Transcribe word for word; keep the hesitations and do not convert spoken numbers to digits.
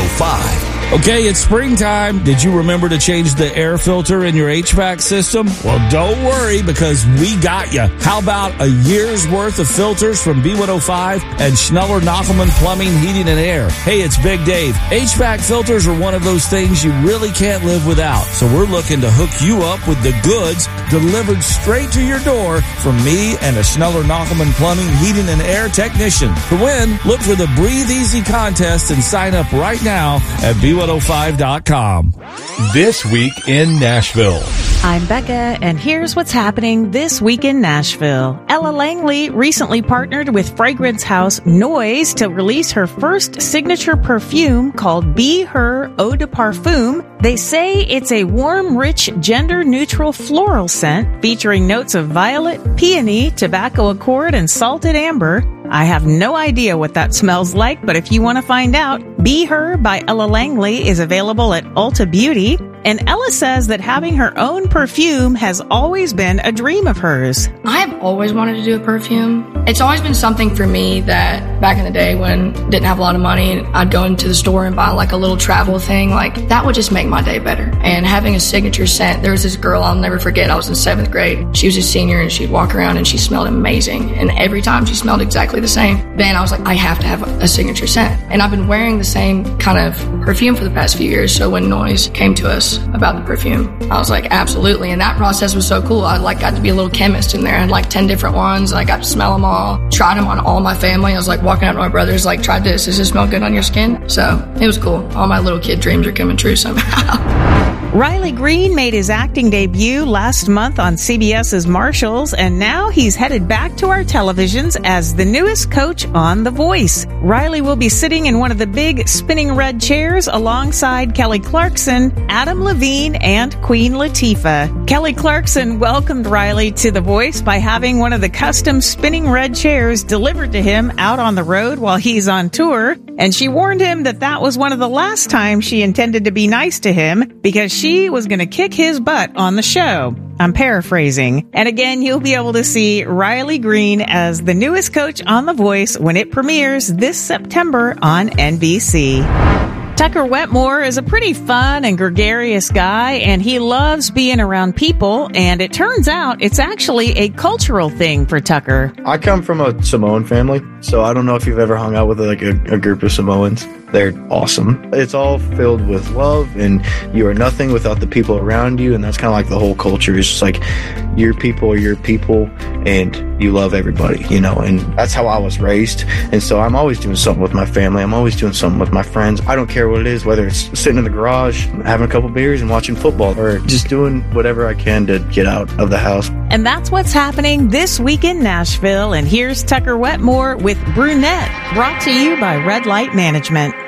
five. Okay, it's springtime. Did you remember to change the air filter in your H V A C system? Well, don't worry, because we got you. How about a year's worth of filters from B one oh five and Schneller Knockelman Plumbing, Heating, and Air? Hey, it's Big Dave. H V A C filters are one of those things you really can't live without. So we're looking to hook you up with the goods delivered straight to your door from me and a Schneller Knockelman Plumbing, Heating, and Air technician. To win, look for the Breathe Easy contest and sign up right now at B one oh five dot com. This week in Nashville. I'm Becca, and here's what's happening this week in Nashville. Ella Langley recently partnered with fragrance house Noise to release her first signature perfume called Be Her Eau de Parfum. They say it's a warm, rich, gender-neutral floral scent featuring notes of violet, peony, tobacco accord, and salted amber. I have no idea what that smells like, but if you want to find out, Be Her by Ella Langley is available at Ulta Beauty. And Ella says that having her own perfume has always been a dream of hers. I've always wanted to do a perfume. It's always been something for me that back in the day when I didn't have a lot of money, I'd go into the store and buy like a little travel thing. Like that would just make my day better. And having a signature scent, there was this girl I'll never forget. I was in seventh grade. She was a senior and she'd walk around and she smelled amazing. And every time she smelled exactly the same. Then I was like, I have to have a signature scent. And I've been wearing the same kind of perfume for the past few years. So when Noise came to us about the perfume, I was like, absolutely. And that process was so cool. I like got to be a little chemist in there. I had like ten different ones. I got to smell them all, tried them on all my family. I was like walking up to my brothers, like, try this. Does this smell good on your skin? So it was cool. All my little kid dreams are coming true somehow. Riley Green made his acting debut last month on CBS's Marshalls, and now he's headed back to our televisions as the newest coach on The Voice. Riley will be sitting in one of the big spinning red chairs alongside Kelly Clarkson, Adam Levine, and Queen Latifah. Kelly Clarkson welcomed Riley to The Voice by having one of the custom spinning red chairs delivered to him out on the road while he's on tour, and she warned him that that was one of the last times she intended to be nice to him because she was going to kick his butt on the show. I'm paraphrasing. And again, you'll be able to see Riley Green as the newest coach on The Voice when it premieres this September on N B C. Tucker Wetmore is a pretty fun and gregarious guy, and he loves being around people, and it turns out it's actually a cultural thing for Tucker. I come from a Samoan family, so I don't know if you've ever hung out with like a, a group of Samoans. They're awesome. It's all filled with love, and you are nothing without the people around you, and that's kind of like the whole culture. It's just like your people are your people, and you love everybody, you know, and that's how I was raised. And so I'm always doing something with my family. I'm always doing something with my friends. I don't care what it is, whether it's sitting in the garage, having a couple beers and watching football, or just doing whatever I can to get out of the house. And that's what's happening this week in Nashville. And here's Tucker Wetmore with Brunette, brought to you by Red Light Management.